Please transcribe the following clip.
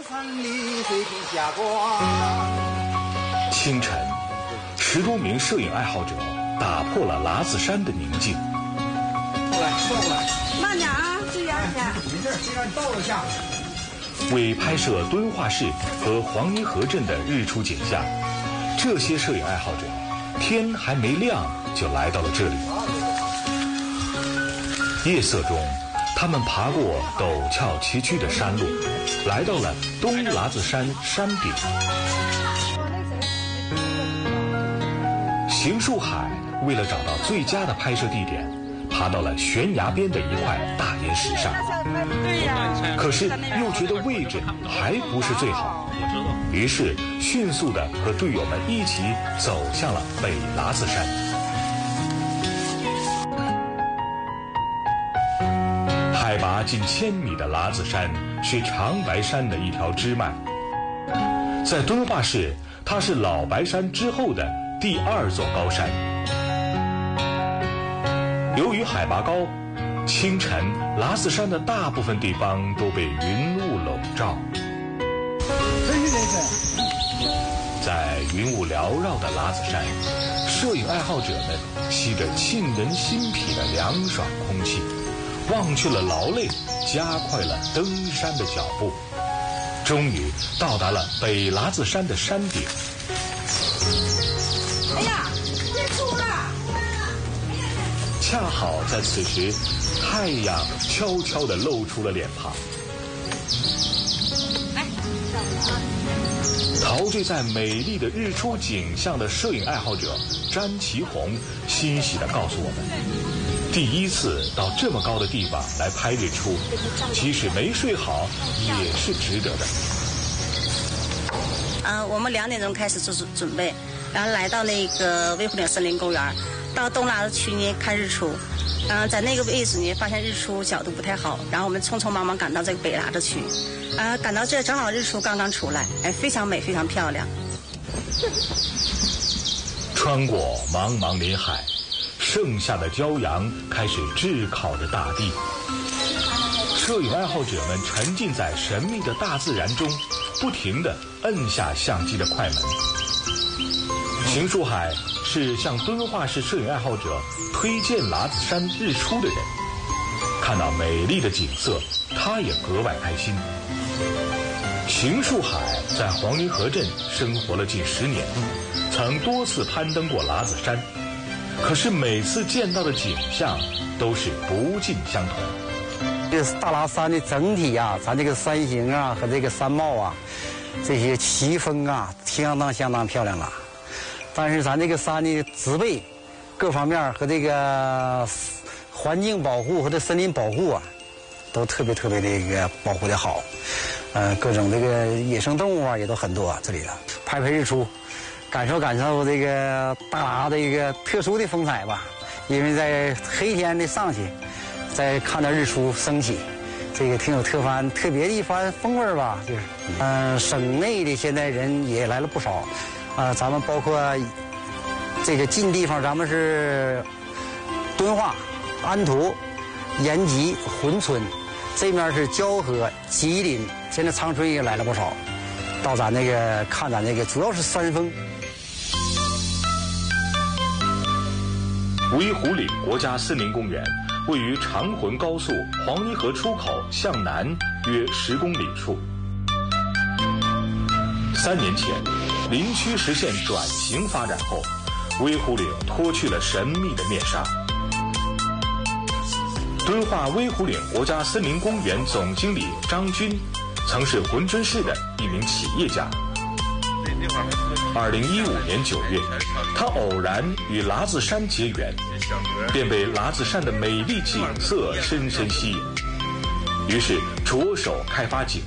清晨，10多名摄影爱好者打破了喇子山的宁静。 过来，过来， 慢点啊，注意安全。 没事，先让你倒一下。 为拍摄敦化市和黄泥河镇的日出景象，这些摄影爱好者天还没亮就来到了这里。夜色中，他们爬过陡峭崎岖的山路，来到了东喇子山山顶。邢树海为了找到最佳的拍摄地点，爬到了悬崖边的一块大岩石上，可是又觉得位置还不是最好，于是迅速地和队友们一起走向了北喇子山。海拔近1000米的喇子山是长白山的一条支脉，在敦化市，它是老白山之后的第2座高山。由于海拔高，清晨喇子山的大部分地方都被云雾笼罩。在云雾缭绕的喇子山，摄影爱好者们吸着沁人心脾的凉爽空气，忘去了劳累，加快了登山的脚步，终于到达了北喇子山的山顶。 哎呀，日出了！ 恰好在此时，太阳悄悄地露出了脸庞。陶醉在美丽的日出景象的摄影爱好者詹其红欣喜地告诉我们，第一次到这么高的地方来拍日出，即使没睡好也是值得的。 我们2点钟开始做准备，然后来到那个威虎岭森林公园，到东喇子区呢看日出。在那个位置呢，发现日出角度不太好，然后我们匆匆忙忙赶到这个北喇子区，赶到这正好日出刚刚出来，非常美，非常漂亮。 穿过茫茫林海，盛夏的骄阳开始炙烤着大地。摄影爱好者们沉浸在神秘的大自然中，不停地摁下相机的快门。邢树海是向敦化市摄影爱好者推荐喇子山日出的人，看到美丽的景色，他也格外开心。邢树海在黄泥河镇生活了近10年，曾多次攀登过喇子山，可是每次见到的景象都是不尽相同。 这个大喇子山的整体啊，咱这个山形啊和这个山貌啊，这些奇峰啊，相当漂亮了。但是咱这个山的植被各方面和这个环境保护和这森林保护啊，都特别这个保护的好。各种这个野生动物啊也都很多这里的。拍日出，感受这个大喇子一个特殊的风采吧。因为在黑天的上去，再看到日出升起，这个挺有特别的一番风味吧。就是省内的现在人也来了不少。咱们包括这个近地方，咱们是敦化、安图、延吉、珲春，这面是蛟河、吉林，现在长春也来了不少，到咱那个看咱那个主要是山峰。 威虎岭国家森林公园位于长浑高速黄泥河出口向南约10公里处。3年前，林区实现转型发展后，威虎岭脱去了神秘的面纱。敦化威虎岭国家森林公园总经理张军，曾是珲春市的一名企业家。2015年9月，他偶然与喇子山结缘，便被喇子山的美丽景色深深吸引，于是着手开发景